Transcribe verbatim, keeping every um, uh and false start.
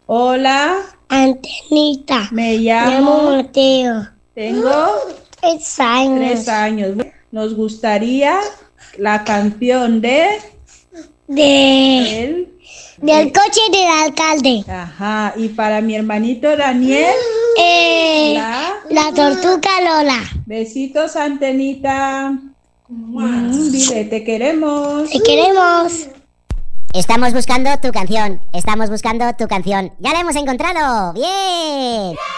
Hola, Antenita. me Me llamo, llamo Mateo. tengo Tres años. tres años. Nos gustaría la canción de De, él. del coche del alcalde. Ajá, y para mi hermanito Daniel, Eh, la... la tortuga Lola. Besitos, Antenita. Mm, dile, te queremos. Te queremos. Estamos buscando tu canción. Estamos buscando tu canción. ¡Ya la hemos encontrado! ¡Bien!